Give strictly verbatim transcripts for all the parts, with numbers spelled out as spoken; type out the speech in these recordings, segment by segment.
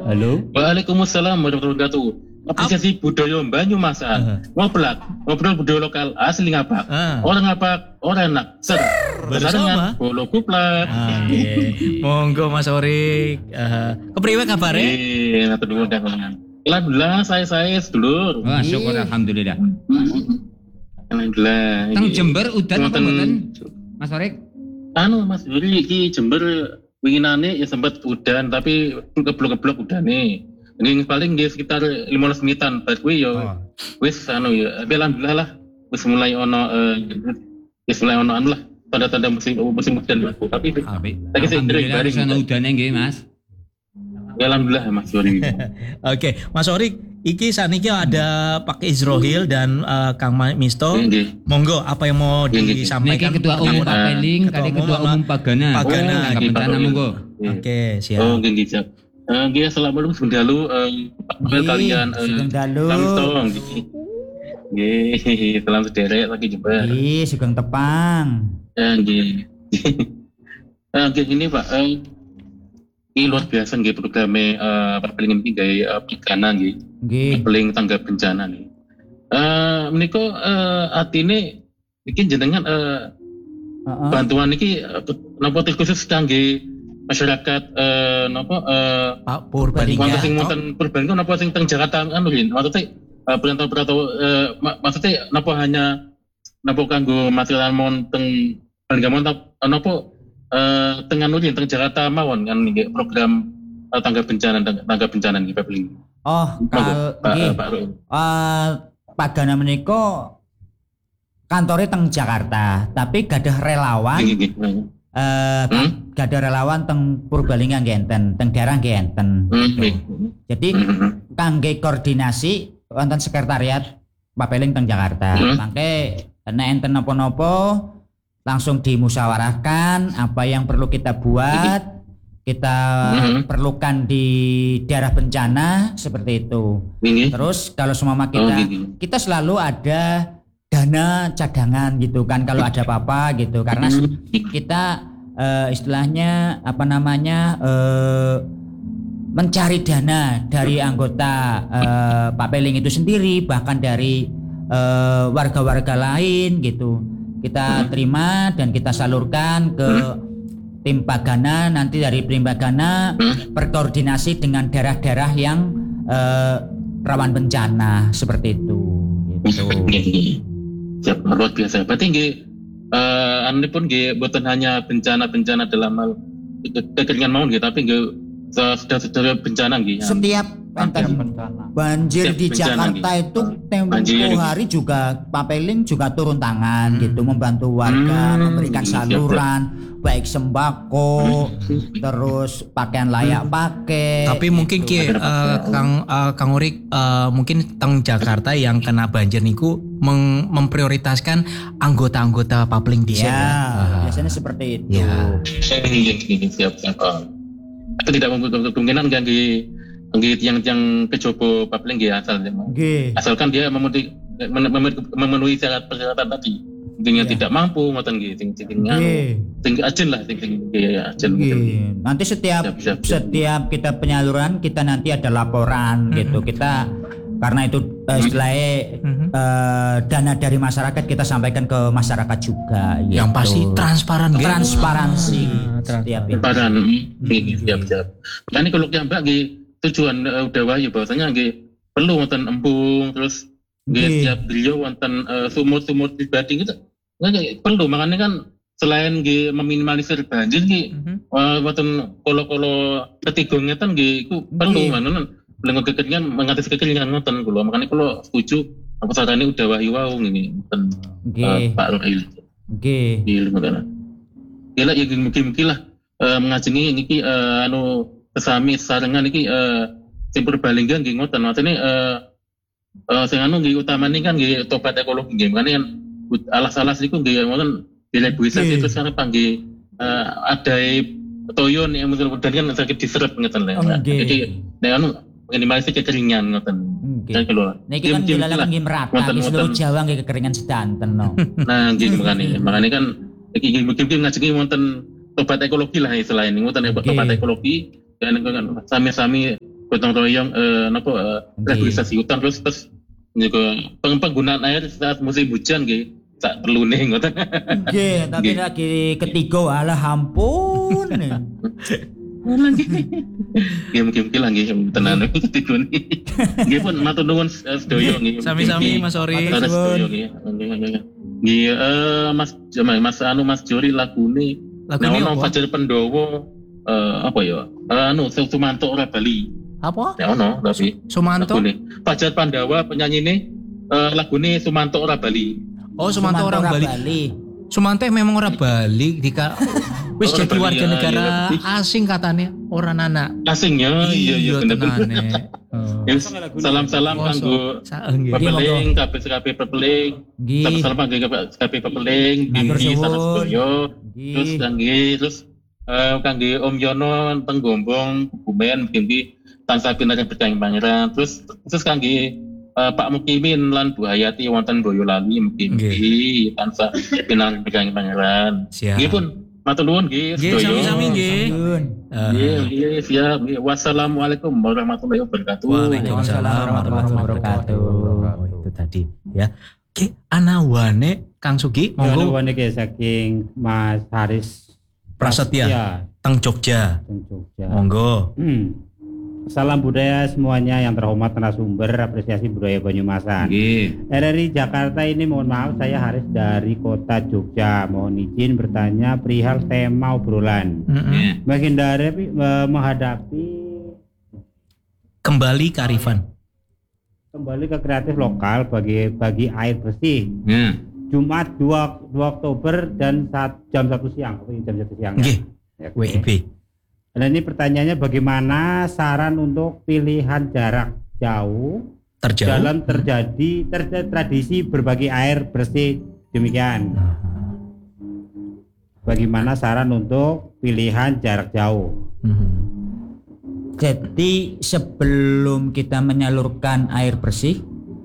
Halo. Waalaikumsalam warahmatullahi wabarakatuh. Apresiasi budaya Banyumasan. Uh-huh. Ngoblak, ngobrol budaya lokal asli ngapak. Uh. Orang ngapak, orang enak. Ser. Bersama bolo kuplak. Ah, okay. Monggo Mas Orik. Uh, kepriwe kabare? Eh, matur nuwun dangan. Alhamdulillah saya-saya sedulur. Wah, syukur alhamdulillah. Alhamdulillah. Teng Jember udan apa mboten? Mas Orik? Anu Mas Yuri iki Jember winginane ya sempat udan tapi keblok-keblok udane. Ini paling di sekitar lima belas menitan bar kuwi ya oh. Wis anu ya alhamdulillah lah wis mulai ono uh, wis mulai ono anu lah tanda-tanda musim musim hujan lah tapi lagi sing dari sana udane nggih Mas. Alhamdulillah Mas Yuri. Oke, Mas Orik iki saniki ada Pak Izrohil dan uh, Kang Misto. Nggih. Monggo apa yang mau disampaikan? Niki Ketua Umum Papeling, kali Ketua Umum Pagana. Pagana bencana monggo. Oke, siap. Oh, nggih siap. Eh, nggih assalamualaikum sedalu eh kalian eh Samsung nggih. Salam sederek lagi Jember. Nggih, Sugeng Tepang. Eh nggih. Eh nggih ini Pak, eh ini luar biasa nggih programe eh Papeling iki gawe pigana nggih. Nggih. Papeling tanggap bencana nggih. Eh menika eh atine iki jenengan eh uh-uh. bantuan iki napa khusus kangge masyarakat eh napa eh Pak Purbalingga. Wonten sing wonten Purbalingga napa sing teng Jakarta anu lho. Maksudnya uh, perantau-perantau uh, mak- maksudnya napa hanya napa kanggo material mon teng Purbalingga mon napa eh teng anu teng Jakarta mawon kan nggih program uh, tanggap bencana tanggap bencana nggih Pak. Oh, kalau nggih. Eh Pagana menika kantore teng Jakarta, tapi gadah relawan. Eh uh, gak ada relawan teng Purbalingga ngenten, teng daerah ngenten. Mm-hmm. Jadi kangge koordinasi wonten sekretariat Papeling teng Jakarta. Mm-hmm. Mangke nek enten napa-napa langsung dimusyawarahkan apa yang perlu kita buat, kita mm-hmm. perlukan di daerah bencana seperti itu. Mm-hmm. Terus kalau semua kita oh, kita selalu ada dana cadangan gitu kan kalau ada apa-apa gitu karena kita uh, istilahnya apa namanya uh, mencari dana dari anggota uh, Papeling itu sendiri bahkan dari uh, warga-warga lain gitu kita terima dan kita salurkan ke tim Pagana nanti dari tim Pagana berkoordinasi dengan daerah-daerah yang uh, rawan bencana seperti itu gitu. Siap, luar biasa. Berarti nggih eh anu pun nggih boten hanya bencana-bencana dalam hal kekeringan mawon nggih, tapi nggih sudah-sudah bencana nggih. Setiap banjir di Jakarta itu tempo hari juga Papeling juga turun tangan hmm. gitu membantu warga hmm. memberikan saluran siap, baik sembako hmm. terus pakaian layak pakai. Tapi gitu. Mungkin ki uh, Kang uh, Kang Urik uh, mungkin teng Jakarta yang kena banjir niku mem- memprioritaskan anggota-anggota Papeling di ya, sana. Uh, biasanya seperti itu. Ya. Siap siap. Itu tidak kemungkinan kan di Nggih yang-yang kecoba Papeling nggih asal nggih. Asalkan dia memenuhi memenuhi syarat persyaratan tadi. Intinya yeah. tidak mampu ngoten nggih sing sing sing ajen lah sing sing ya ajen. Nanti setiap siap, siap, siap. setiap kita penyaluran kita nanti ada laporan mm-hmm. gitu. Kita karena itu uh, istilahnya mm-hmm. uh, dana dari masyarakat kita sampaikan ke masyarakat juga gitu. Yang pasti transparan gitu. Transparansi hmm. setiap transparan. Nggih siap siap. Makanya kalau yang Mbak nggih tujuan uh, udah wahyu bahwasanya nggih perlu wonten embung terus nggih setiap beliau wonten uh, sumur-sumur pribadi gitu nggih perlu makanya kan selain nggih meminimalisir banjir nggih mm-hmm. uh, wonten kolo-kolo ketiga ngeten nggih iku perlu manun lenggo kekeringan mengatasi kekeringan ngoten kula makanya kula setuju apa sarane udah wahyu wau ngene wonten uh, Pak Rohil nggih nggih ngoten gila ya mungkin-mungkin lah uh, mengajengi niki uh, anu kesami sarengan iki eh sing Purbalingga nggih ngoten matene eh eh sing anu nggih utamane kan nggih tobat ekologi nggih makane kan alas-alas niku nggih ngoten direbuisasi terus kan panggih eh adae toyo nek mudah kan sakit diserep ngoten lho. Jadi nek anu minimalisasi kekeringan ngoten. Kan kula. Niki kan dilalakan nggih merata di seluruh Jawa nggih kekeringan sedanten no. Nah nggih makane makane kan iki mungkin ngajengi wonten tobat ekologi lah selain ngoten tobat ekologi dan kan sami-sami gotong royong eh napa eh, regulasi hutan terus terus juga peng- penggunaan air saat musim hujan nggih sak perlune ngoten. Nggih, tapi Nggih. lagi ketiga alah ampun. Nggih mungkin-mungkin lah nggih tenan ketiga niki. Nggih pun matur nuwun eh, sedaya nggih. Sami-sami Mas Ori. Matur sedaya nggih. Nggih, nggih. Nggih eh, Mas Jamal, Mas anu Mas Jori lagune Lagune Nah, ono apa? Fajar Pendowo eh, apa ya? Eh, anu Sumanto ora Bali. Apa? Ya ono tapi Sumanto. lagune. Fajar Pandawa penyanyine eh, lagune Sumanto ora Bali. Oh, Sumanto orang Bali. Sumanto memang orang Bali dika wis Orang jadi Bali, warga ya, negara iya. asing katanya orang anak. Asingnya iya iya bener-bener. tenane. Oh. Yes, salam-salam Oh, kanggo Saeng nggih. pepeling, kabeh kabeh pepeling. Nggih. Salam-salam kanggo kabeh pepeling, Matur Dini suwun. sanes sedaya. Nggih. Terus kangge terus eh, kangge Om Yono teng Gombong, Kebumen mungkin tansah pinaring berkah pangeran. Terus terus kangge eh, Pak Mukimin lan Bu Hayati wonten Boyolali mungkin Nggih. tansah pinaring berkah pangeran. Siap. Nggih pun matur nuwun nggih Nggih, sedaya. sami-sami nggih. Sampun. Eh, Nggih, nggih, siap. Nggih. Wassalamualaikum warahmatullahi wabarakatuh. Waalaikumsalam warahmatullahi wabarakatuh. Oh, itu tadi ya. Oke, anawane Kang Sugi Monggo monggo niki saking Mas Haris Prasetya teng Jogja. teng Jogja. Monggo. Hmm. Salam budaya semuanya yang terhormat narasumber, apresiasi budaya Banyumasan. Nggih. R R I Jakarta ini mohon maaf saya Haris dari kota Jogja. Mohon izin bertanya perihal tema obrolan. Mm-mm. Ya. Menghindari eh, menghadapi Kembali ke Arifan. kembali ke kreatif lokal bagi bagi air bersih. Ya. Jumat dua Oktober dan saat jam satu siang. Apa ini jam satu siang? ya? Nggih, Ya, W I oke. B. Nah ini pertanyaannya bagaimana saran untuk pilihan jarak jauh Terjauh. dalam terjadi ter- tradisi berbagi air bersih demikian. Bagaimana saran untuk pilihan jarak jauh? Mhm. Jadi sebelum kita menyalurkan air bersih,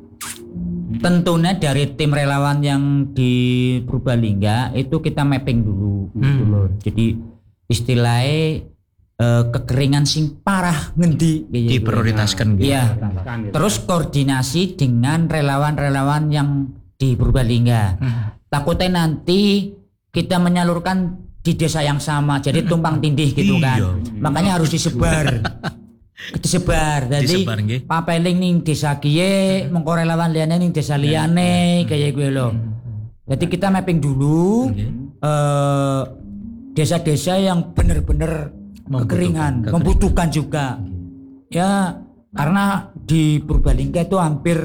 tentunya dari tim relawan yang di Purbalingga itu kita mapping dulu, gitu Hmm. loh. Jadi istilahnya eh, kekeringan sing parah ngendi kayak gitu. Diprioritaskan gitu. Iya. Kan, gitu. Terus koordinasi dengan relawan-relawan yang di Purbalingga. Hmm. Takutnya nanti kita menyalurkan di desa yang sama, jadi tumpang tindih gitu kan. Iya. Makanya harus disebar. disebar. Jadi Disebar, nggih. papeling ning desa kiye, mengko relawan liyane ning desa liyane kayak gue loh. Jadi kita mapping dulu Nggih. eh, desa-desa yang benar-benar Membutuhkan, kekeringan, kekeringan. membutuhkan juga. Ya, karena di Purbalingga itu hampir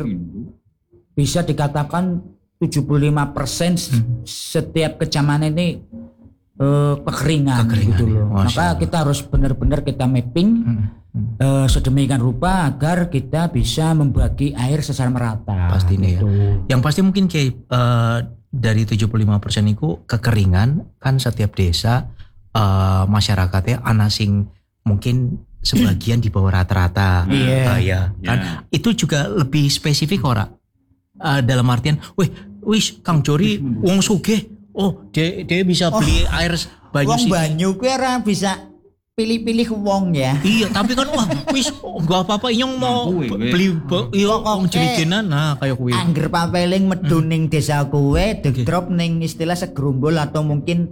bisa dikatakan tujuh puluh lima persen setiap kecamatan ini eh, kekeringan, Kekeringan, gitu ya. loh. Masya Maka Allah. kita harus benar-benar kita mapping Hmm. Hmm. eh, sedemikian rupa agar kita bisa membagi air secara merata. Pasti nih ya. gitu. Yang pasti mungkin kayak eh, dari tujuh puluh lima persen itu kekeringan kan setiap desa eh, masyarakatnya ana sing mungkin sebagian di bawah rata-rata. Iya. Ah, ya, kan itu juga lebih spesifik ora. Eh, dalam artian, wih, wis Kang Jori wong sugih. Oh, dia dia bisa beli air banyu Wong sih. banyu kuwi ora bisa pilih-pilih wong ya. Iya, tapi kan wah, wis enggak apa-apa inyong mau Mampu, we. beli ba- iya wong Pokoknya, jeligenan nah kayak kuwi. Angger papeling medun ning desa kuwe drop ning istilah segerumbul atau mungkin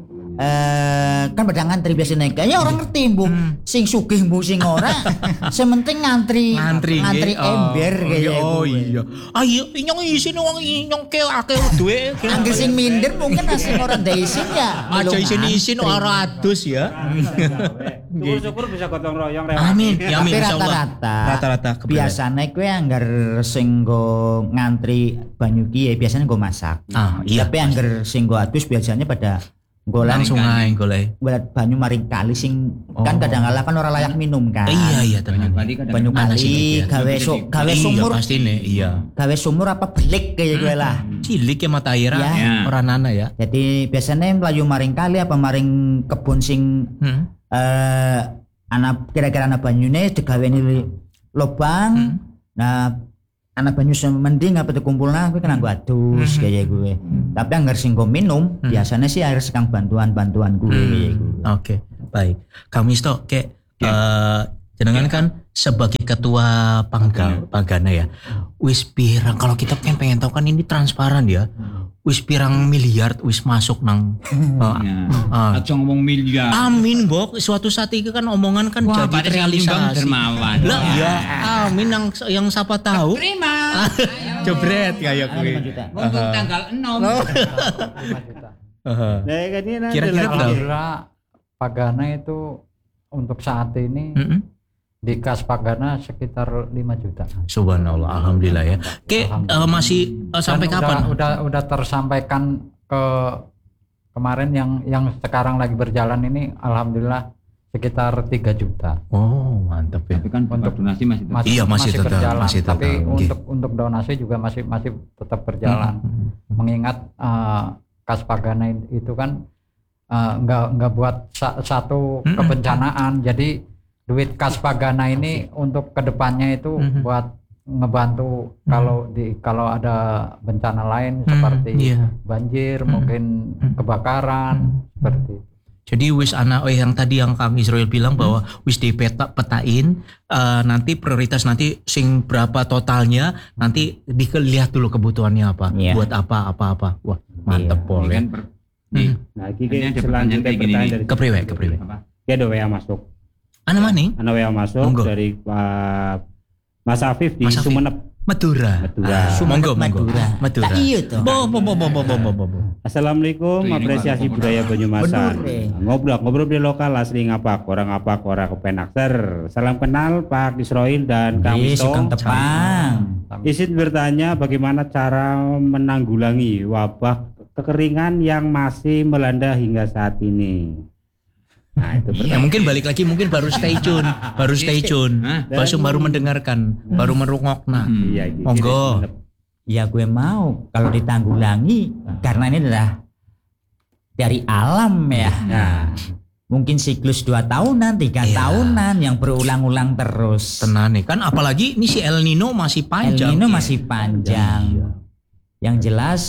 eh kan pada ngantri biasanya kayaknya orang ngerti bu sing sugih bu sing ora sementing ngantri Ngantri ngantri nggih. Oh, ember kayak oh kuwe. iya. Ayo inyong isin wong inyong ke akeh duwe. Angger sing minder mungkin sing ora ndek isin ya Aja melu isin-isin ngantri. ora adus ya. Syukur-syukur bisa gotong royong lewat. Amin. Ya Tapi amin insyaallah. rata-rata Rata-rata kebetulan. biasanya kue anggar sing go ngantri banyu kiye biasanya go masak. Ah, iya. Tapi anggar sing go adus biasanya pada golek Langsung ae golek. golek banyu maring kali sing kan Oh. kadang kala kan ora layak minum kan. Iya iya tenan. Bali kan Banyu Mana sih, kali ya? gawe so, gawe Iya sumur pasti nih, iya. gawe sumur apa belik kayak gue lah. Cilik ya mata air Ya. Ya. ora nana ya. Jadi biasanya melayu maring kali apa maring kebun sing Hmm. eh anak kira-kira anak banyune digaweni lubang. Hmm. Nah, anak banyu mending apa dikumpulna kuwi kena nggo adus Hmm. kayak gue. Tapi anggar sing nggo minum Hmm. biasanya sih air sekang bantuan-bantuan gue kayak gue. Oke, baik. Kami stok kayak eh, jenengan kan sebagai ketua panggal Pagana ya. Wis pirang kalau kita kan pengen tahu kan ini transparan ya. Wis pirang miliar wis masuk nang uh, uh, Aja ngomong miliar. amin, Bok. Suatu saat itu kan omongan kan Wah, jadi Pak terrealisasi. dermawan. Lah ya, amin yang yang siapa tahu. Terima. Jebret kayak Ah, lima juta. Untuk tanggal enam. Uh-huh. Nah, kan ini nanti Kira-kira lah. berapa? Alhamdulillah Pagana itu untuk saat ini Mm-mm. di kas Pagana sekitar lima juta. Subhanallah, alhamdulillah ya. Oke, eh, masih eh, sampai Dan kapan? Udah, udah udah tersampaikan ke kemarin yang yang sekarang lagi berjalan ini alhamdulillah sekitar tiga juta. Oh, mantap ya. Tapi kan untuk donasi masih tetap. Masih, Iya, masih tetap, berjalan. masih tetap. Tapi Oke. untuk untuk donasi juga masih masih tetap berjalan. Hmm. Mengingat eh, kas Pagana itu kan eh, nggak nggak buat sa- satu Mm-mm. kebencanaan. Jadi duit kas Pagana ini untuk kedepannya itu Mm-mm. buat ngebantu kalau di kalau ada bencana lain Hmm, seperti iya. banjir, Mm-mm. mungkin Mm-mm. kebakaran seperti itu. Jadi wis anak oh yang tadi yang Kang Israel bilang bahwa wis dipeta petain eh, nanti prioritas nanti sing berapa totalnya nanti dilihat dulu kebutuhannya apa, Iya. buat apa apa apa. Wah, mantep Iya. pol Ini ya. kan per- nih, Hmm. Nah, iki Ini ada selanjutnya pertanyaan kayak gini pertanyaan nih. dari Kepriwe, kepriwe. apa? Ya ada W A masuk. Ana maning Ana W A masuk Monggo. dari Pak Mas Afif di Mas Afif. Sumeneb. Madura. Madura. Ah, monggo, Sumeneb, monggo. Madura. Madura. Nah, iya tuh. Bo bo bo bo bo bo bo bo. bo. Assalamualaikum, Tuh, ini apresiasi Pak. budaya Banyumasan. Bener, eh. Ngobrol ngobrol di lokal asli ngapak, orang ngapak, orang kepenakser. Salam kenal Pak Israel dan Kang Iya, Wisto. Sugeng Tepang. Izin bertanya bagaimana cara menanggulangi wabah kekeringan yang masih melanda hingga saat ini. Nah, itu Ya mungkin balik lagi mungkin baru stay tune, baru stay tune. Hah? Langsung baru mendengarkan, baru merungokna. Hmm. Iya, gitu. Monggo. Ya gue mau kalau ditanggulangi karena ini adalah dari alam ya. Nah, Mungkin siklus dua tahunan, tiga Iya. tahunan yang berulang-ulang terus. Tenane kan apalagi ini si El Nino masih El panjang. Nino masih panjang. Iya. Yang jelas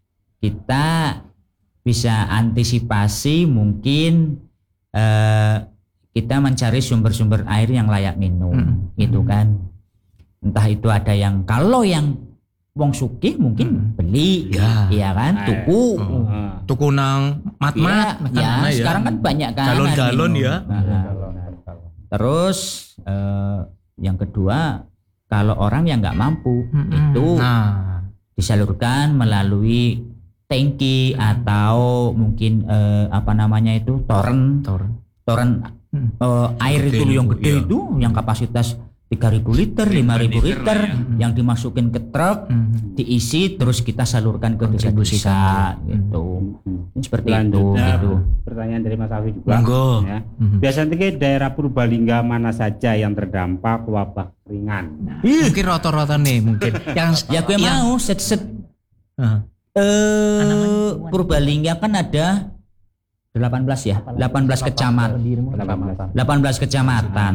kita bisa antisipasi mungkin eh, kita mencari sumber-sumber air yang layak minum, Hmm. gitu kan. Entah itu ada yang kalau yang wong sugih mungkin beli, Ya. iya kan, Eh. tuku. Oh. ah. Tuku nang mat-mat Iya, ya, karena sekarang kan banyak kan air Galon-galon minum. ya. Nah, terus eh, yang kedua kalau orang yang nggak mampu Mm-mm. itu Nah, disalurkan melalui tangki atau mungkin eh, apa namanya itu toren Tor. toren Hmm. eh, air Gede itu itu, yang gede iya. itu yang kapasitas tiga ribu liter, lima ribu liter liter lah ya. yang dimasukin ke truk, Hmm. diisi terus kita salurkan ke desa-desa Kontribusikan. gitu. Hmm. Ini seperti itu Selanjutnya gitu. pertanyaan dari Mas Afif juga. Monggo. Ya. Mhm. Biasanya ke daerah Purbalingga mana saja yang terdampak wabah keringan? Mungkin rata-rata nih mungkin yang Ya gue yang- mau set set Ah. eh Purbalingga kan ada delapan belas ya, delapan belas kecamatan. delapan belas. delapan belas kecamatan.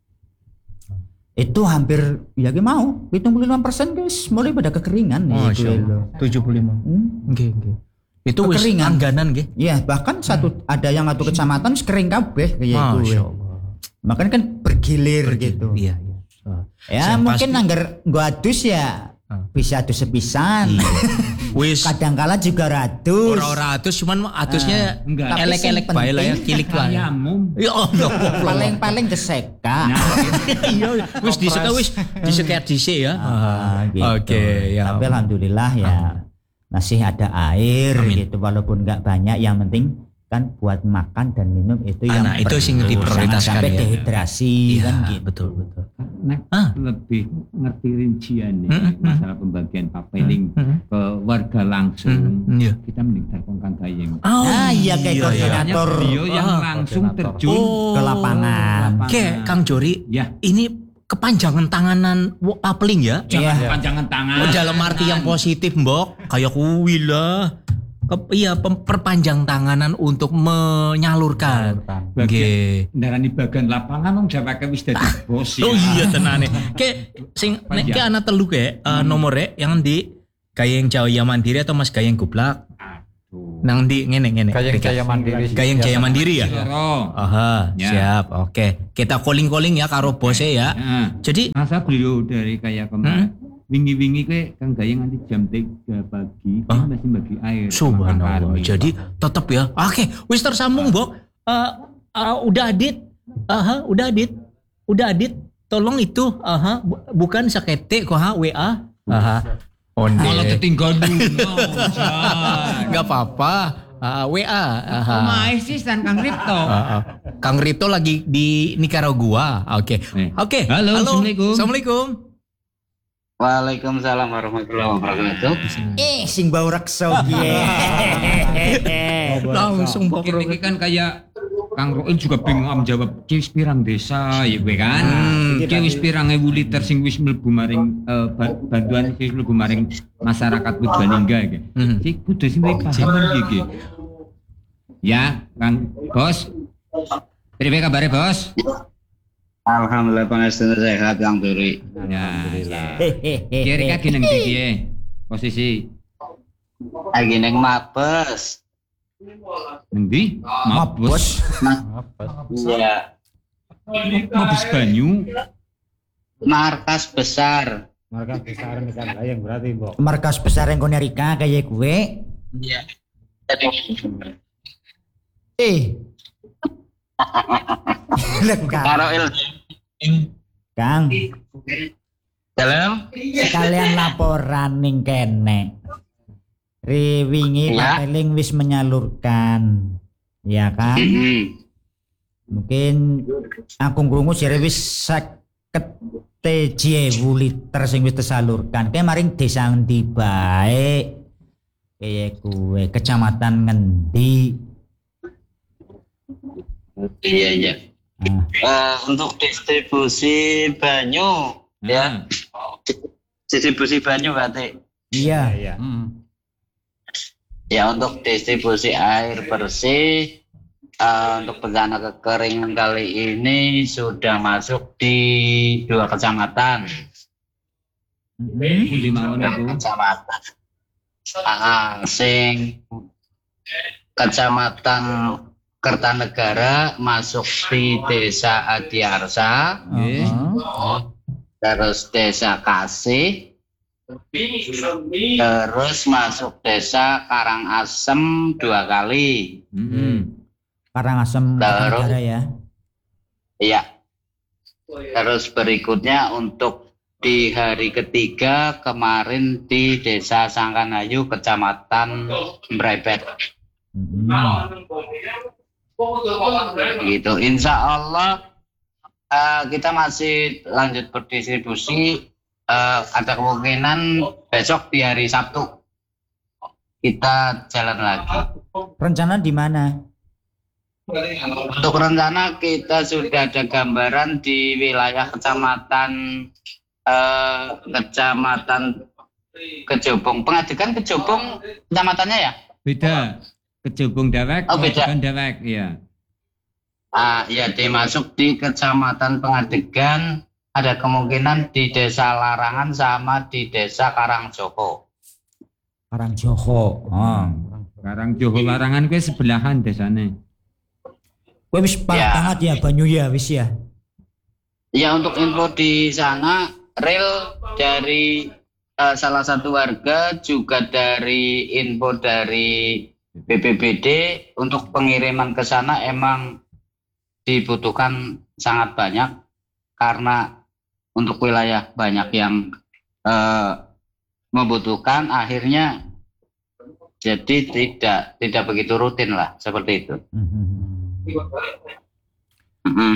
Itu hampir ya gue mau tujuh puluh lima persen guys mulai pada kekeringan nih. Masya Allah. tujuh puluh lima. Hmm. Nggih, nggih. Itu wis Kekeringan. langganan nggih. Ya bahkan satu ada yang satu kecamatan kering kabeh kayak Masya itu. Allah. Makanya kan bergilir gitu. Iya, iya. Ah. Ya Yang mungkin pasti- anggar gua adus ya Ah. bisa adus sepisan. Wis Kadangkala juga radus. ora-ora atus cuman atusnya enggak. Tapi elek-elek sing bae lah ya, penting cilik lah. ya. Ayamum. Ya Allah. Paling-paling keseka. Iya, wis diseka wis diseka dhisik ya. Ah, gitu. Oke, ya. Tapi alhamdulillah ya masih ada air Amin. gitu walaupun nggak banyak yang penting kan buat makan dan minum itu yang Ah, nah, itu sing perlu. diprioritaskan Jangan sampai ya. dehidrasi Iya, kan gitu. betul betul. Nek Ah. lebih ngerti rincian nih Hmm, hmm, masalah pembagian papeling Hmm, ke warga langsung. hmm, iya. Kita mending telepon Kang Gayeng. Oh, Ah, iya, kayak koordinator. Makanya beliau yang Ah, langsung koordinator. terjun Oh. Ke lapangan. Kayak Kang Jori, Ya, ini kepanjangan tanganan wo- papeling ya. jangan Iya. panjangan tangan. Oh, dalam arti yang positif, Mbok. Kayak kuwi lah. Ke- iya, pem- perpanjang tanganan untuk menyalurkan. Bagian Nggih. darani bagian lapangan wong dheweke wis dadi bos ya. Oh iya tenane. Kayak sing nek ke ana telu kayak nomornya yang di Gayeng Jaya Mandiri atau Mas Gayeng Gublak. Aduh. Nang di ngene ngene. Gayeng Rika. Jaya Mandiri. Gayeng Jaya Mandiri ya? Loro. Aha, Ya. siap. Oke. Kita calling-calling ya karo bose ya. Nah, Jadi masa beliau dari kayak kemarin wingi-wingi ke Kang Gayeng nanti jam tiga pagi Hah? masih bagi air. subhanallah. Makan Jadi tetap ya. Oke, wis tersambung, Bok. Eh, eh, udah Adit. Aha, udah Adit. Udah Adit. Tolong itu, aha, bu- bukan sakete kok ha W A. Aha. Onde. malah ketinggalan dulu. Jan. Enggak apa-apa. Ah, W A. Aha. Mas sih dan Kang Ripto. Ah, ah. Kang Rito lagi di Nicaragua. Oke. Eh. Oke. Halo, Assalamualaikum. Assalamualaikum. Waalaikumsalam warahmatullahi wabarakatuh. Eh, sing bau rekso piye. Langsung bawa Ini ini kan kayak Kang Roin juga bingung am jawab ki wis pirang desa ya kowe kan. Hmm. Ki wis pirang ewu liter sing wis mlebu maring eh, ba- bantuan sing wis mlebu maring masyarakat Purbalingga iki. Hmm. Iki kudu sing paham iki. Ya, Kang Bos. Priwe kabare, Bos? Alhamdulillah pangestu sehat Kang Turi. Ya. Kira kira gini ndi piye? Posisi Lagi neng Mabes. endi? Mabos. Apa? Iya, Mabos banyu. markas besar. Markas besar nih kan Gayeng berarti, Mbok. Markas besar yang kono Rika kayak gue. Iya. Jadi Eh. Lek Kang. karo il Kang, dalam sekalian laporan ning kene. Riwingi Ya. Pak Eling wis menyalurkan. Ya kan? Hmm. Mungkin aku krungu jare wis seket T J liter sing wis tersalurkan. Kayak maring desa ngendi bae. Kayak gue kecamatan ngendi. Iya iya. Ah, Eh, untuk distribusi banyu ya, distribusi banyu berarti iya. Iya. Hmm. ya untuk distribusi air bersih eh, untuk bencana kekeringan kali ini sudah masuk di dua kecamatan. Mm-mm. Pundi mawon Dua aku. kecamatan. Ah, sing kecamatan Kertanegara masuk di desa Adiarsa, Nggih. Aha. terus desa Kasih, terus masuk desa Karangasem dua kali. Heeh. Karangasem Baru. Negara ya. Iya. Terus berikutnya untuk di hari ketiga kemarin di desa Sangkanayu, kecamatan Mbrebet. Mm-mm. Gitu. Insya Allah eh, kita masih lanjut berdistribusi. Eh, ada kemungkinan besok di hari Sabtu kita jalan lagi. Rencana di mana? Untuk rencana kita sudah ada gambaran di wilayah kecamatan eh, kecamatan Kejobong. Pengadegan Kejobong kecamatannya ya? Beda. Kejobong Dewek, Oh, beda. Pengadegan Dewek, iya. Ah, ya dimasuk di kecamatan Pengadegan, ada kemungkinan di desa Larangan sama di desa Karangjoko. Karangjoho. Oh. Sekarang Joho Larangan kuwi sebelahan desane. Kowe wis parah Ya. banget ya banyu ya wis ya. Ya untuk info di sana, real dari eh, salah satu warga juga dari info dari B P B D untuk pengiriman ke sana emang dibutuhkan sangat banyak karena untuk wilayah banyak yang eh, membutuhkan, akhirnya jadi tidak tidak begitu rutin lah seperti itu. Mm-mm.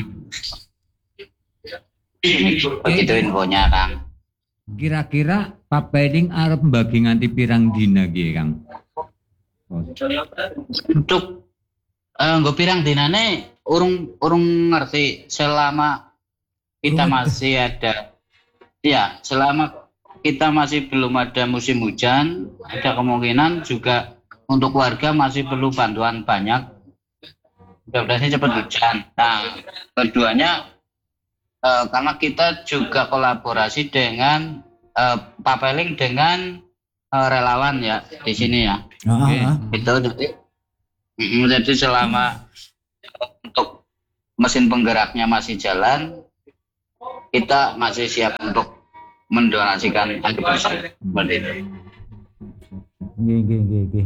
Begitu infonya Kang. Kira-kira Pak Peling arep mbagi nganti pirang dina ki, Kang? Untuk eh, nggo pirang dinane urung urung ngerti selama kita Urung masih ada ya selama kita masih belum ada musim hujan, ada kemungkinan juga untuk warga masih perlu bantuan banyak. Mudah-mudahan cepat hujan. Nah, keduanya eh, karena kita juga kolaborasi dengan eh, Pak Peling dengan eh, relawan ya di sini ya. Heeh. Oke. Itu jadi Mm, Jadi selama untuk mesin penggeraknya masih jalan, kita masih siap untuk mendonasikan air bersih. Seperti itu. Nggih, nggih, nggih, nggih.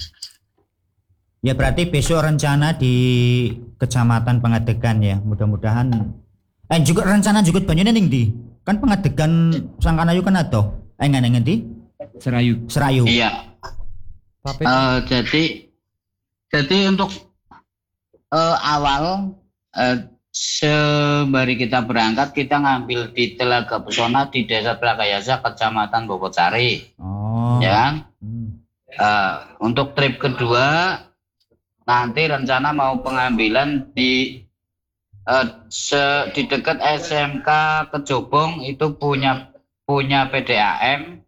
Ya berarti besok rencana di Kecamatan Pengadegan ya. Mudah-mudahan eh juga rencana juga banyune ning ndi? Kan Pengadegan Sangkanayu kan ada. Eh nggak ngendi? Serayu. Serayu. Iya. Tapi Eh, jadi jadi untuk eh, awal eh, sembari kita berangkat kita ngambil di Telaga Pesona di Desa Telagayasa Kecamatan Bogosari, Oh. ya. Hmm. Eh, untuk trip kedua nanti rencana mau pengambilan di eh, se, di dekat S M K Kejobong itu punya punya P D A M.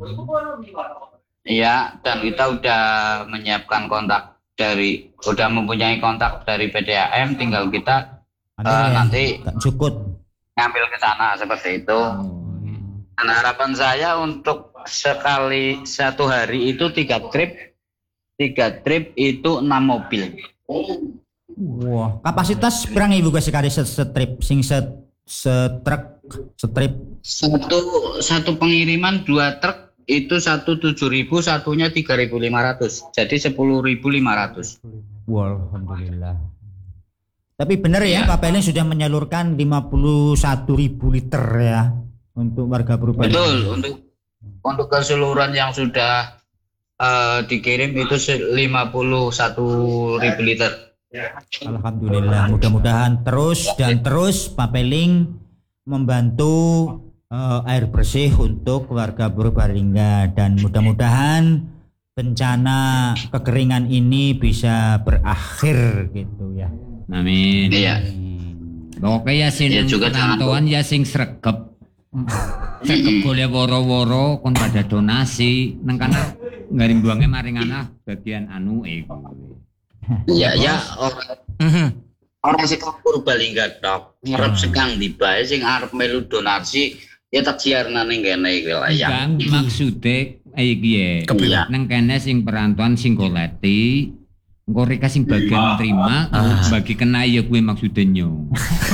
Iya, dan kita udah menyiapkan kontak dari, udah mempunyai kontak dari P D A M, tinggal kita Nanti, eh, ya, nanti Kak Jukut. ngambil ke sana seperti itu. Dan harapan saya untuk sekali satu hari itu tiga trip, tiga trip itu enam mobil. Wah, kapasitas berang ibu guys sekali set strip sing set setruk strip. Satu satu pengiriman dua truk itu satu tujuh ribu, satunya tiga ribu lima ratus, jadi sepuluh ribu lima ratus. Wah, alhamdulillah. Tapi benar ya, Ya. Pak Pelin sudah menyalurkan lima puluh satu ribu liter ya untuk warga Purbalingga. Betul, untuk untuk keseluruhan yang sudah eh, dikirim itu se- lima puluh satu ribu liter. Alhamdulillah, mudah-mudahan terus dan terus Pak Peling membantu eh, air bersih untuk warga Purbalingga dan mudah-mudahan bencana kekeringan ini bisa berakhir gitu ya. Amin. Iya. Pokoknya ya sing Ya, juga jangan perantauan ya sing sregep. Sregep golek woro-woro kon pada donasi nang kana ngaring buange maring anak bagian anu e kuwi. Ya ya orang Mhm. orang sing Purbalingga tok ngarep sekang di bae sing arep melu donasi ya tak siarna ning kene iki lah ya. Bang maksude iki ya. Iya. Nang kene sing perantauan sing goleti engko rek sing bagian terima Ah. bagi kena ya kuwi maksude nyo.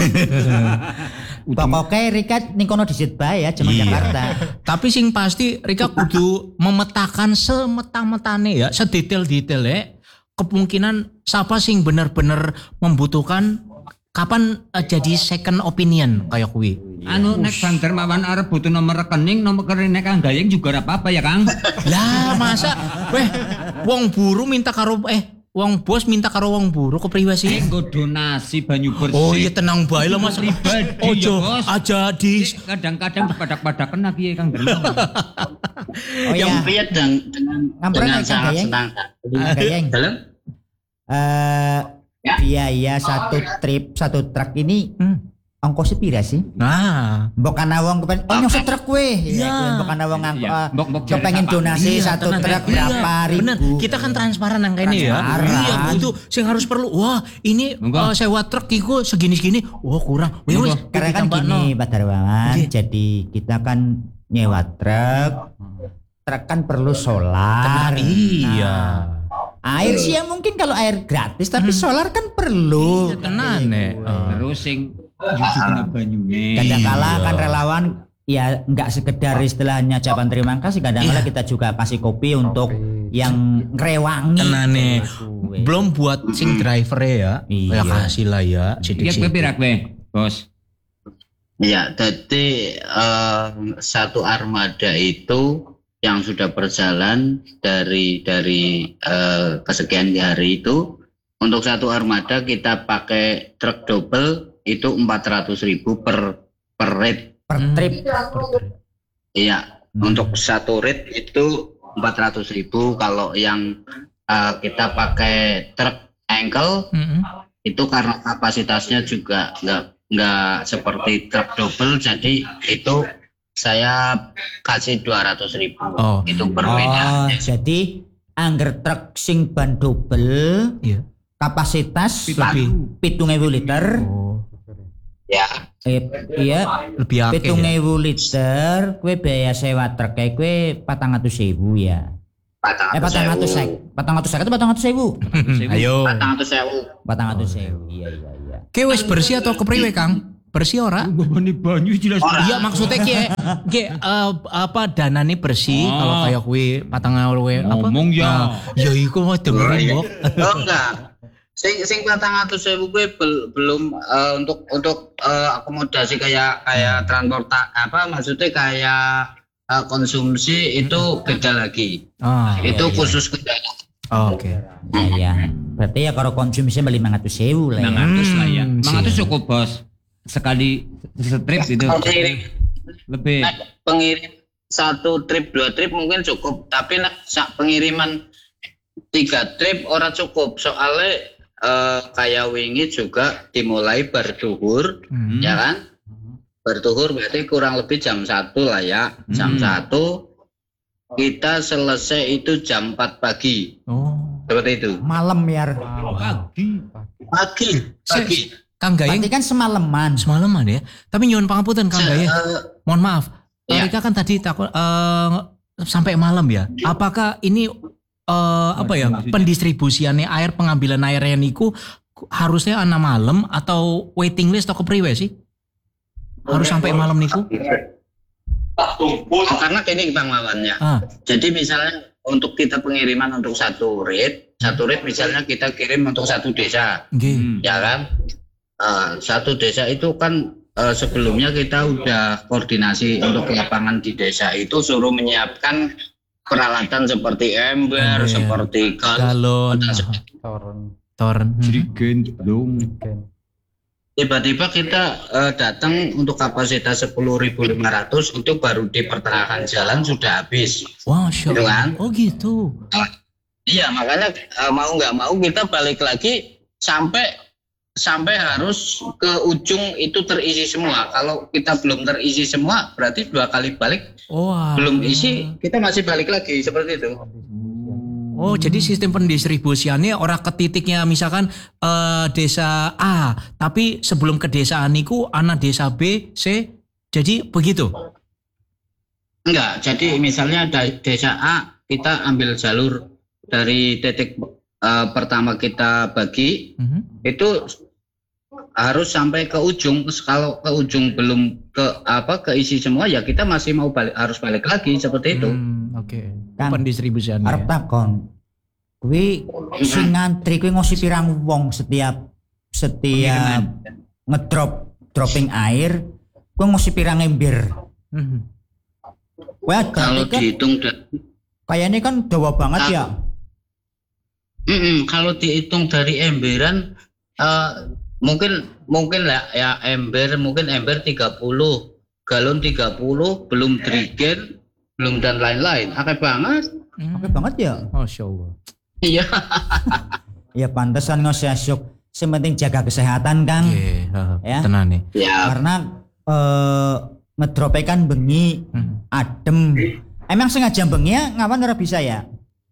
Pokoknya Rika ning kono disit bae ya cuma Iya. Jakarta. Tapi sing pasti Rika kudu memetakan semeta-metane ya, sedetail-detail ya. Kemungkinan siapa sing bener-bener membutuhkan kapan eh, jadi second opinion kayak kuwi. Anu nek Bang Dermawan arep butuh nomor rekening, nomor rekening Kang Gayeng juga ora apa-apa ya, Kang. Lah masa weh wong buru minta karo eh wong bos minta karo wong buru kepriwe sih? Engko donasi banyu bersih. Oh iya tenang bae lah Mas. Pribadi, Ojo ya, Bos. aja di Kadang-kadang dipadak-padakan lagi ya Kang Dermawan. Oh Yang iya. piye dengan dengan, Ngampret dengan ya, Kang sangat Gayeng? senang. Kang Gayeng. Dalam Eh Ya. biaya satu trip satu truk ini Hmm. ongkosnya pira sih? Nah, Mbok ana wong kepen oh nyosot truk kowe. Iya. Mbok ana wong ngangko Iya. eh, Mbok- mbok so pengen jare donasi Iya, satu tenang. truk Iya, berapa ribu. bener. Kita kan transparan nang kene ya. Transparan. Iya, itu sing harus perlu. Wah, ini Monggo. eh, sewa truk iku segini-segini. Wah, kurang. Wih, Monggo. wis, Karena kan ditambahno. gini Pak Darmawan, Oke. jadi kita kan nyewa truk. Truk kan perlu solar. Tenang, iya. Nah, air sih ya mungkin kalau air gratis tapi solar kan perlu. Iya, tenan, Nek. Eh. Terus sing juga kena banyune. Kadang-kala Iya. kan relawan ya nggak sekedar istilahnya ucapan terima kasih, kadang-kala Iya. kita juga kasih kopi untuk yang ngrewangi. Tenane. Kuwe. Belum buat sing driver ya. Iya. Ya kasih lah ya. Ya kowe Sidik-sidik. pira kowe, Bos? ya, jadi eh, satu armada itu yang sudah berjalan dari dari eh, kesekian hari itu untuk satu armada kita pakai truk double itu empat ratus ribu per per rate. Per Hmm. trip. Iya, Hmm. untuk satu rate itu empat ratus ribu. Kalau yang eh, kita pakai truk ankle Mm-mm. itu karena kapasitasnya juga nggak nggak seperti truk double, jadi itu saya kasih dua ratus ribu. Oh. Itu berbeda. Oh, jadi angger truk sing ban double Iya. kapasitas Lebih. pitung ewu liter. Oh, Ya, Eh, iya, lebih akeh. pitung Ya. ewu liter, kue biaya sewa truk kayak kue patang atus ribu ya. Eh patang atus sek, patang atus sek itu patang atus sewu. Ayo. Patang atus sewu. Patang atus sewu. Iya iya iya. Ki wis bersih atau kepriwe Kang? Bersih ora? Ngomongin banyu jelas. Iya maksudnya ki ki eh, apa danane bersih Oh. kalau kayak kuwi patang ewu apa? Ngomong ya. Nah, ya iku mau dengerin kok. Oh enggak. Sing sing patang atus sewu kuwi bel- belum eh, untuk untuk eh, akomodasi kayak kayak transporta apa maksudnya kayak eh, konsumsi itu beda lagi. Ah, Itu iya, iya. khusus kendaraan. Oh, oke. Iya iya. Berarti ya kalau konsumsinya lima ratus sewu lah ya. enam ratus lah ya. Hmm, enam ratus sih. cukup bos. Sekali strip itu. Pengirim, Lebih. pengirim satu trip dua trip mungkin cukup, tapi nak sak pengiriman tiga trip ora cukup soalnya eh, kayak wingi juga dimulai berduhur, Hmm. ya kan? Berduhur berarti kurang lebih jam satu lah ya, jam Hmm. satu kita selesai itu jam empat pagi, Oh. seperti itu. Malam ya. Pagi. Pagi, pagi. Kang Gayeng Berarti kan semalaman. semalaman ya. Tapi nyuwun pangapunten Kang Gayeng. Eh, Mohon maaf. Iya. Mereka kan tadi takut eh, sampai malam ya. Apakah ini eh, apa ya pendistribusiannya air pengambilan airnya niku harusnya ana malam atau waiting list atau kepriwe sih? Harus sampai malam niku? Oh, karena ini Bang Wawannya. Ah, Jadi misalnya untuk kita pengiriman untuk satu rate, satu rate misalnya kita kirim untuk satu desa, nggih. Hmm. ya kan? Eh, satu desa itu kan eh, sebelumnya kita udah koordinasi untuk lapangan di desa itu suruh menyiapkan peralatan seperti ember, Ember. seperti galon. Galon, dan ah, sebagainya. Toren, toren. Hmm. Jerigen dong. gen. Tiba-tiba kita eh, datang untuk kapasitas sepuluh ribu lima ratus itu baru di pertengahan jalan sudah habis. Wah, Masya Gitu Allah. kan? Oh gitu. Iya, makanya eh, mau nggak mau kita balik lagi sampai sampai harus ke ujung itu terisi semua. Kalau kita belum terisi semua, berarti dua kali balik Oh, belum alah. isi, kita masih balik lagi seperti itu. Oh, jadi sistem pendistribusiannya orang ke titiknya misalkan eh, desa A, tapi sebelum ke desa A niku anak desa B, C, jadi begitu. Enggak, jadi misalnya da- desa A kita ambil jalur dari titik eh, pertama kita bagi Mhm. itu harus sampai ke ujung. Terus kalau ke ujung belum ke apa keisi semua ya kita masih mau balik, harus balik lagi seperti itu. Hmm, oke. Kang, Pendistribusiannya. Arep takon. Kuwi sing ngantri kuwi ngosi pirang wong setiap setiap ngedrop dropping air kuwi ngosi pirang ember. Mhm. Wah, Kalau berarti kan dihitung da- kayaknya kan dawa banget ya. Mm-mm, kalau dihitung dari emberan eh, mungkin mungkin lah ya ember mungkin ember tiga puluh, galon tiga puluh, belum drigen, belum dan lain-lain. Akeh banget. Oke banget ya. Masya Allah. Iya. Ya pantesan ngosesuk. Sing penting jaga kesehatan, Kang. Oke, Ya. tenan nih. Ya, Karena eh ngedrope kan bengi, Mhm. adem. Emang sengaja bengi ya ngawan ora bisa ya?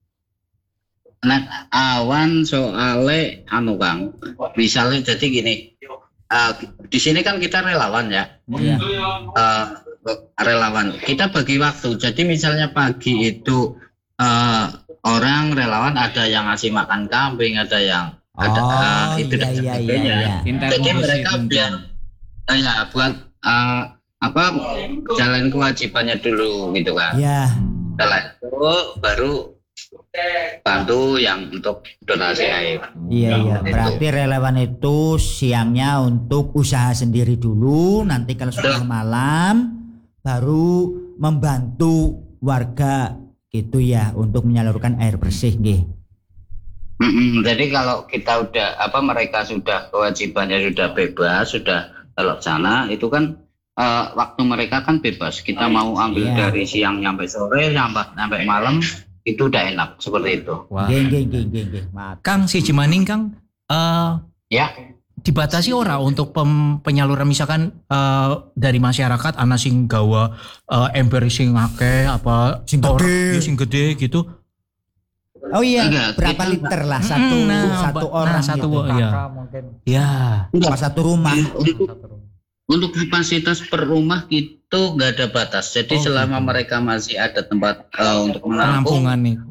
nah awan soale anu Kang. Misalnya jadi gini. eh, di sini kan kita relawan ya. Iya. Eh, relawan. Kita bagi waktu. Jadi misalnya pagi itu eh, orang relawan ada yang ngasih makan kambing, ada yang ada Oh, eh, itu iya, dan iya, sebagainya. iya, iya. Jadi mereka biar eh, ya buat eh, apa jalan kewajibannya dulu gitu kan. Ya. Setelah itu baru bantu yang untuk donasi air. Iya iya, berarti relawan itu siangnya untuk usaha sendiri dulu, nanti kalau sudah malam baru membantu warga gitu ya untuk menyalurkan air bersih nggih. Mm-mm, jadi kalau kita udah apa mereka sudah kewajibannya sudah bebas, sudah terlaksana, itu kan eh, waktu mereka kan bebas. Kita mau ambil Iya. dari siang sampai sore, sampai sampai malam itu udah enak seperti itu. Wah. Nggih nggih nggih nggih nggih. Mat. Kang si Jemaning Kang eh Ya. dibatasi ora untuk pem- penyaluran misalkan eh, dari masyarakat ana sing gawa eh, ember sing akeh apa Sing tor- gede. ya, sing gede gitu. Oh iya, Enggak, berapa kita- liter lah satu Mm, nah, satu ba- orang nah, satu gitu. Iya. Kakak mungkin Ya. Apa satu rumah. Untuk satu rumah. untuk kapasitas per rumah itu nggak ada batas. Jadi Oh, selama gitu. mereka masih ada tempat eh, untuk menampung, Penampungan nih.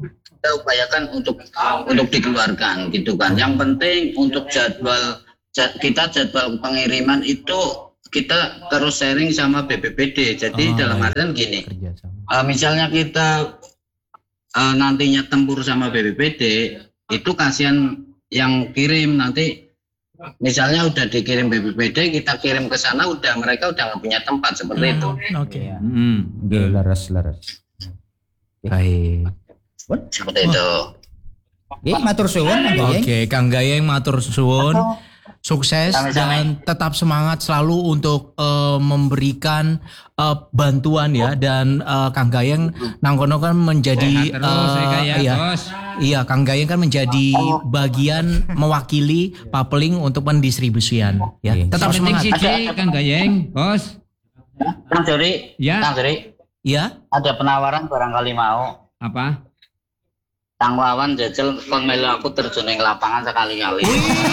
kita upayakan untuk untuk dikeluarkan gitu kan. Yang penting untuk jadwal kita jadwal pengiriman itu kita terus sharing sama B P P D. Jadi oh, dalam artian gini, uh, misalnya kita uh, nantinya tempur sama B P P D, itu kasihan yang kirim nanti. Misalnya udah dikirim B P P D, kita kirim ke sana, udah mereka udah nggak punya tempat seperti hmm, itu. Oke. Okay. Hmm, laras laras. Baik. Seperti itu. Oke, matur suwun Kang Gayeng. Oke, Kang Gayeng matur suwun. Sukses dan tetap semangat selalu untuk uh, memberikan uh, bantuan ya, dan uh, Kang Gayeng nangkono kan menjadi terus, uh, ya, iya, iya Kang Gayeng kan menjadi bagian mewakili Papeling untuk pendistribusian ya. Oke. Tetap semangat. Sisi Kang Gayeng, Bos. Kang Jori, ya. Kang Jori. Ya. Ada penawaran barangkali mau. Apa? Kang Wawan jajal kon melu aku terjun ning lapangan sekali-kali.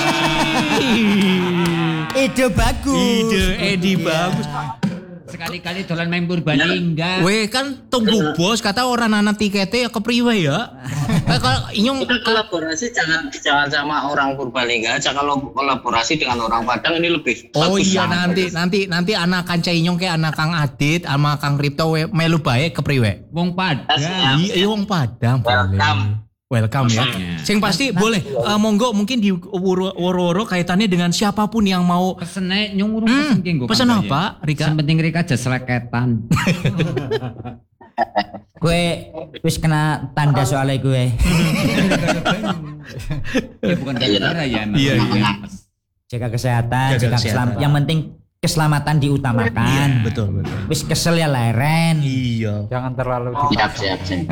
Ide bagus. Ide Edi bagus. Sekali-kali dolan main Purbalingga. Weh kan tunggu bos, kata orang anak tiketnya ya kepriwe ya. Kalau inyong kita kolaborasi jangan jangan sama orang Purbalingga aja, kalau kolaborasi dengan orang Padang ini lebih oh bagus. Iya nanti bagus. nanti nanti anak kanca inyong kayak anak Kang Adit sama Kang Ripto we, melu bae kepriwe. Wong Padang. Iya wong Padang boleh. Welcome ya. Sing pasti nah, boleh uh, monggo mungkin di woro-woro kaitannya dengan siapapun yang mau pesen ae nyung urung pesen ki nggo. Pesen apa, Rika? Yang penting Rika aja seleketan. Gue wis kena tanda soalnya gue. Ya bukan gara-gara ya. Iya, iya. Jaga kesehatan, jaga, jaga keselamatan. Yang penting keselamatan diutamakan. Iya, betul, betul. Wis kesel ya leren. Iya. Jangan terlalu siap, siap, siap.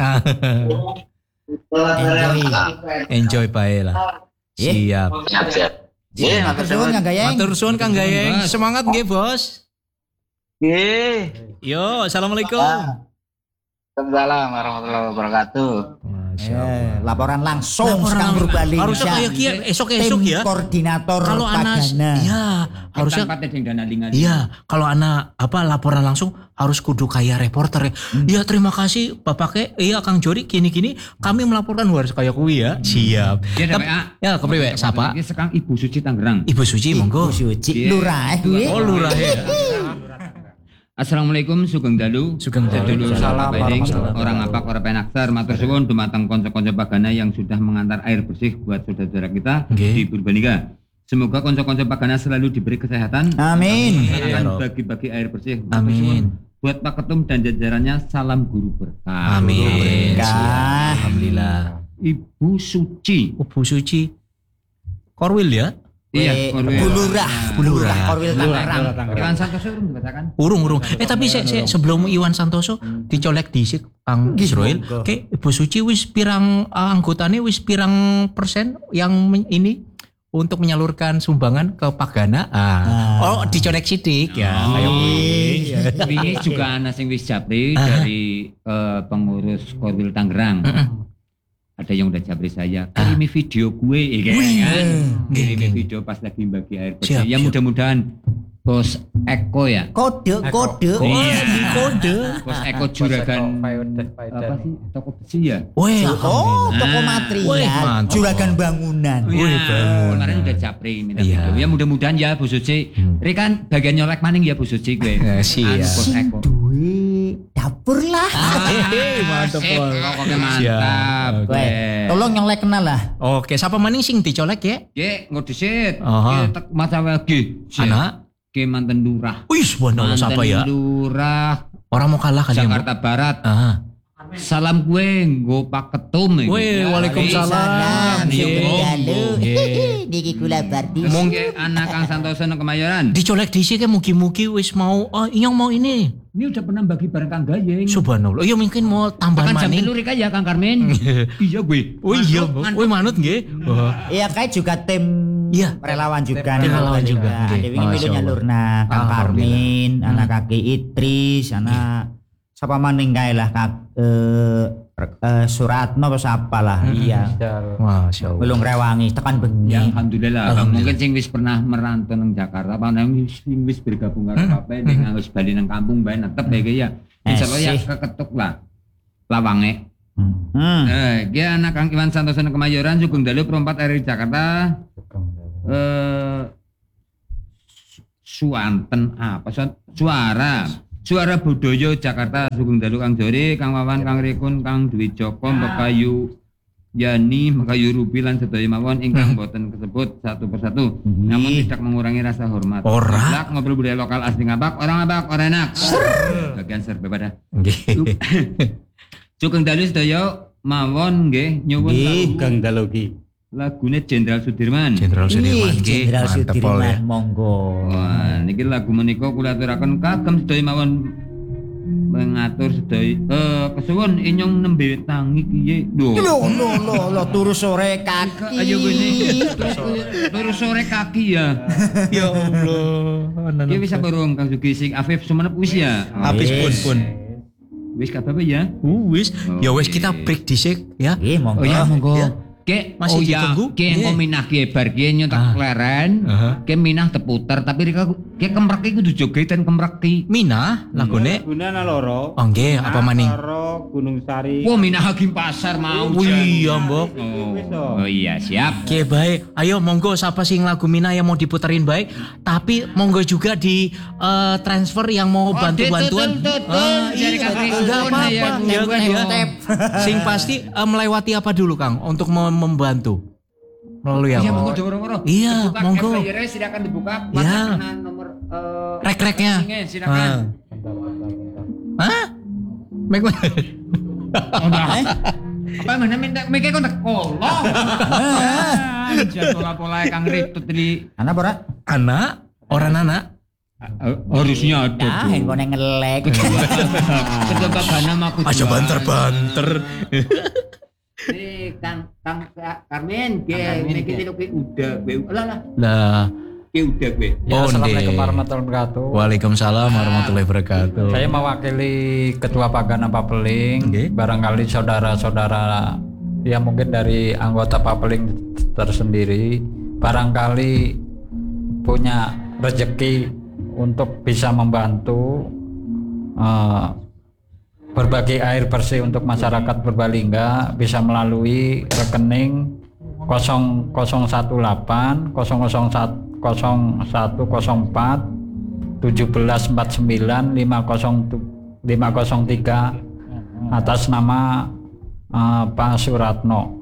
Enjoy. Enjoy bae lah. Siap. Siap, siap. Iya, matur suwun Kang Gayeng. Matur suwun Kang Gayeng. Semangat nggih, Bos. Nggih. Yo, assalamualaikum. Waalaikumsalam warahmatullahi wabarakatuh. Eh, laporan langsung sekarang Purbalingga. Harusnya kayak kia esok-esok ya. Koordinator kalau anak, iya, harusnya. Iya, kalau anak apa laporan langsung harus kudu kayak reporter ya. Hmm. Ya terima kasih Bapak, iya Kang Jori gini-gini kami melaporkan harus kayak kuwi ya. Siap. Ya, Tep, ya kepriwe sapa? Sekarang Ibu Suci Tangerang. Ibu Suci monggo. Ibu Suci lurah kuwi. Oh lurah ya. Assalamualaikum Sugeng Dalu. Sugeng Dalu. Salam orang apa orang penaksar matur suwun dumateng kanca-kanca pagana yang sudah mengantar air bersih buat saudara-saudara kita okay. di Purbalingga. Semoga kanca-kanca pagana selalu diberi kesehatan. Amin. Akan bagi-bagi air bersih. Amin. Buat Pak Ketum dan jajarannya salam guru berkah. Amin. Alhamdulillah. Ibu Suci. Ibu Suci. Korwil ya? Iya, Bulurah, Bulurah, Korwil Tangerang. Iwan Santoso urung dibacakan? Urung, urung. Eh tapi se, se, sebelum Iwan Santoso dicolek dhisik Kang Israel, kayak Ibu Suci wis pirang uh, anggotanya wis pirang persen yang men, ini untuk menyalurkan sumbangan ke Pagana. Ah. Oh, dicolek sidik ya. Oh, kayak ini juga ana sing wis japri dari uh, pengurus Korwil Tangerang. Ada yang udah japri saya, kirimi video gue ya kan. Kirimi video pas lagi bagi air bersih. Ya mudah-mudahan Bos Eko ya. Kode, kode. Iya. Kode. Bos Eko Juragan apa sih? Toko besi ya? Weh, oh, toko material. Juragan bangunan. Wih, bangunan. Kemarin udah japri minta video. Ya mudah-mudahan ya Bu Suci. Ini kan bagian nyolek maning ya Bu Suci gue. Siap. Bos Eko. Dapur lah. Hehehe, mantap. Pokoknya mantap. Tolong nyolek kenal lah. Oke, siapa maning sing dicolek ya? Ye, ngodisit. Aha. Ki masa lagi. Anak Ki mantan lurah. Wih, subhanallah siapa ya? Mantan lurah Orang mau kalah kali ya, Jakarta Barat. Ah. Salam gue nggo Pak Ketum. Weh, waalaikumsalam. Niki kula bardi. Mungkin anak Kang Santoso nang Kemayoran. Dicolek dhisik ya mugi-mugi wis mau oh inyong mau ini. Ini udah pernah bagi barang Kang Gayeng. Subhanallah. Ya mungkin mau tambahan Kan jam maning. telu rek ya Kang Karmen. Iya gue. Oh iya, woi manut nggih. Iya kayak juga tim Iya. relawan juga. Tim relawan juga. Ada wingi milu nyalurna Kang Karmin, anak Kaki Idris, anak siapa maning kae lah Kak eh, eh, Suratno apa siapa lah. Iya. Masya Allah. Belum rewangi tekan bengi. Ya alhamdulillah. Mungkin sing wis pernah merantau nang Jakarta apa nang sing wis bergabung karo P P ning wis bali nang kampung bae netep ya ya. Insyaallah ya keketuk lah. Lawange Hmm. Eh, dia anak Kang Iwan Santoso Kemayoran, Sugeng Dalu perempat R I Jakarta. Eh, Suanten apa? Suara. Suara Budaya Jakarta, Sugeng Dalu Kang Jori, Kang Wawan, Kang Rikun, Kang Dwi Joko, Mbakayu Yani, Mbakayu Rubi lan sedaya mawon ingkang boten kesebut satu persatu. Namun tidak mengurangi rasa hormat. Ora. Ngablak, ngobrol budaya lokal asli ngabak, orang ngabak, orang enak. Bagian serba pada. Nggih. Sugeng Dalu sedaya mawon nggih nyuwun Nggih, sawu Kang Dalogi. lagune Jenderal Sudirman. Jenderal Sudirman Ih, nggih. Jenderal Mantep pol ya. Sudirman, monggo. Wah, niki lagu menika kula aturaken kagem sedaya mawon mengatur sedaya eh kesuwun inyong nembe tangi kiye. Lho. Lho lho lho lho turu sore kaki. Ayo gini. Turu sore kaki ya. Ya Allah. Ki wis burung Kang Sugi sing Afif sumenep wis ya. Habis pun pun. Wis kabeh ya. Uh, wis. Ya wis kita break dhisik ya. Nggih, monggo. Oh ya monggo. Ya. Ke Masih oh ya, ditunggu? ke engko Nggih. minah ki bar ki nyotak Ah. leren. Aha. Ke minah teputer tapi rika ke kemrek ki kudu jogetan kemrek ki. Mina lagune. Guna loro. Oh nggih, apa maning? Loro Gunung Sari. Wah minah Hakim Pasar mau. Oh iya, Mbok. Oh, oh iya siap. Oke baik, ayo monggo siapa sing lagu Mina yang mau diputerin baik, tapi monggo juga di eh, transfer yang mau bantu-bantuan. Ah, iya, enggak apa-apa, ya kan ya. Sing pasti eh, melewati apa dulu Kang untuk mem- membantu melalui Iya apa? monggo doro-doro. Iya, Dibuka monggo. Cash Player-nya silakan dibuka. Iya. Mana nomor eh, Rek-reknya. rekeningnya, silakan. Ah. Hah? Mek Udah. Apa mana minta mikir kok kolong. Jangan pola-pola Kang Ritut tadi. Ana ora? anak, orang anak. Harusnya ada Nah, tuh. handphone ngelek. Coba bana aku. Aja banter-banter. Eh Kang Kang Karmen, ge ini kita lo ke udah gue. Lah lah, Lah, ke udah gue. Ya, Oh, Assalamualaikum ndek. warahmatullahi wabarakatuh. Waalaikumsalam warahmatullahi wabarakatuh. Saya mewakili Ketua Pagana Papeling. Oke. Barangkali saudara-saudara ya mungkin dari anggota Papeling tersendiri barangkali punya rezeki untuk bisa membantu eh, berbagi air bersih untuk masyarakat Purbalingga bisa melalui rekening nol nol satu delapan nol nol satu nol satu nol empat tujuh belas empat puluh sembilan lima nol tiga atas nama uh, Pak Suratno.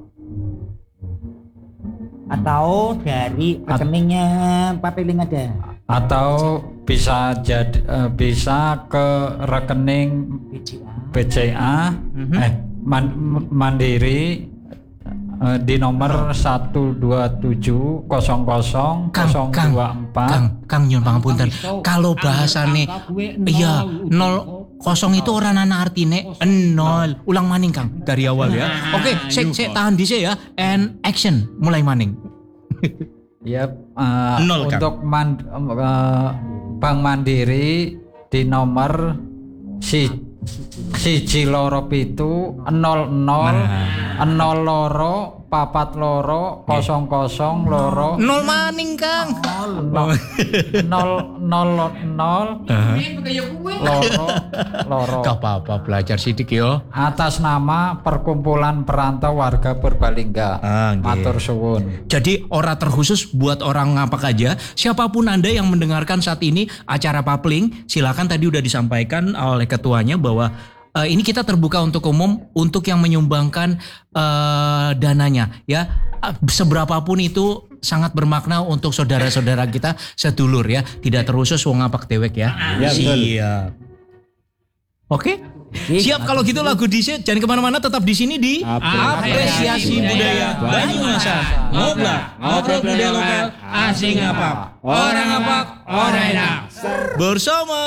Atau dari rekeningnya Papeling ada. Atau bisa jadi eh, bisa ke rekening B C A. B C A eh Man- Mandiri eh, di nomor satu dua tujuh nol nol Kang, nol Kang, dua empat. Kang, Kang nyun pangapunten. Kalau bahasane iya nol kosong itu orang anak artine nol. Ulang maning Kang dari awal ya. Oke, saya saya tahan di ya. And action mulai maning. Ya eh, Nol, Kang. untuk man- eh, Bank Mandiri di nomor si siji loro pitu nol nol nol loro papat loro kosong kosong loro Nol maning Kang. nol nol nol nol loro loro Gak apa-apa belajar sidik yo. atas nama Perkumpulan Perantau Warga Purbalingga. Ah, nggih. Matur suwun. Jadi ora terkhusus buat orang ngapak aja. Siapapun Anda yang mendengarkan saat ini acara Papling, silakan tadi udah disampaikan oleh ketuanya bahwa eh, ini kita terbuka untuk umum untuk yang menyumbangkan eh, dananya ya. Eh, Seberapapun itu sangat bermakna untuk saudara-saudara kita sedulur ya. Tidak terkhusus wong ngapak dewek ya. Ya, betul. Siap. Oke. Siap kalau gitu lagu di set jangan kemana-mana tetap di sini di apresiasi budaya Banyumasan. Ngobrol, ngobrol budaya lokal, asing apa? Orang apa? Orang enak. Bersama